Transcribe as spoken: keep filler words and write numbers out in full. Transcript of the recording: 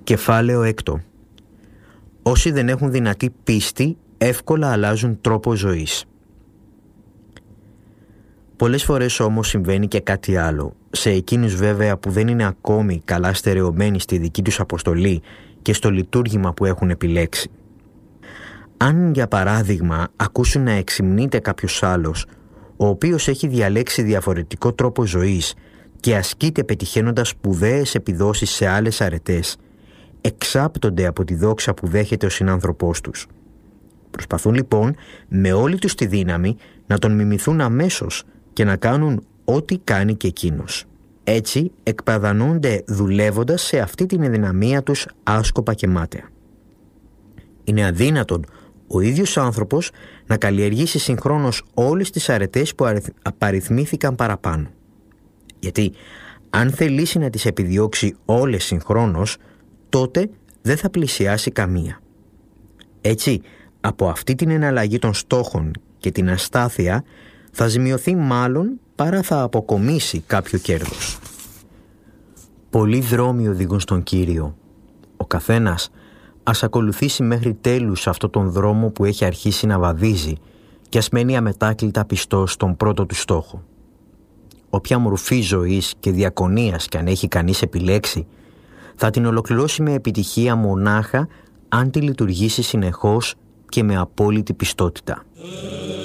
Κεφάλαιο έκτο. Όσοι δεν έχουν δυνατή πίστη, εύκολα αλλάζουν τρόπο ζωής. Πολλές φορές όμως συμβαίνει και κάτι άλλο. Σε εκείνους βέβαια που δεν είναι ακόμη καλά στερεωμένοι στη δική τους αποστολή και στο λειτουργήμα που έχουν επιλέξει. Αν για παράδειγμα ακούσουν να εξυμνείται κάποιος άλλος, ο οποίος έχει διαλέξει διαφορετικό τρόπο ζωής και ασκείται πετυχαίνοντας σπουδαίες επιδόσεις σε άλλες αρετές, εξάπτονται από τη δόξα που δέχεται ο συνάνθρωπός τους. Προσπαθούν λοιπόν με όλη τους τη δύναμη να τον μιμηθούν αμέσως και να κάνουν ό,τι κάνει και εκείνος. Έτσι εκπραδανούνται δουλεύοντας σε αυτή την αδυναμία τους άσκοπα και μάταια. Είναι αδύνατον ο ίδιος άνθρωπος να καλλιεργήσει συγχρόνως όλες τις αρετές που απαριθμήθηκαν παραπάνω. Γιατί αν θελήσει να τις επιδιώξει όλες συγχρόνως, τότε δεν θα πλησιάσει καμία. Έτσι, από αυτή την εναλλαγή των στόχων και την αστάθεια θα ζημιωθεί μάλλον παρά θα αποκομίσει κάποιο κέρδος. Πολλοί δρόμοι οδηγούν στον Κύριο. Ο καθένας ας ακολουθήσει μέχρι τέλους αυτόν τον δρόμο που έχει αρχίσει να βαδίζει και ας μένει αμετάκλητα πιστός στον πρώτο του στόχο. Όποια μορφή ζωής και διακονίας κι αν έχει κανείς επιλέξει, θα την ολοκληρώσει με επιτυχία μονάχα αν τη λειτουργήσει συνεχώς και με απόλυτη πιστότητα.